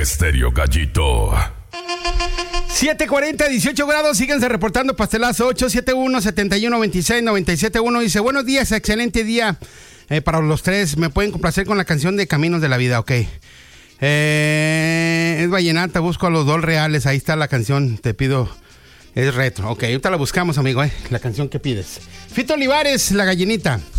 Estéreo Gallito. 7:40, 18 grados, síguense reportando pastelazo 871-7126-971. Dice, buenos días, excelente día para los tres. Me pueden complacer con la canción de Caminos de la Vida, ok. Es vallenata, busco a los dos reales, ahí está la canción, te pido, es retro. Ok, ahorita la buscamos, amigo, la canción que pides. Fito Olivares, La Gallinita.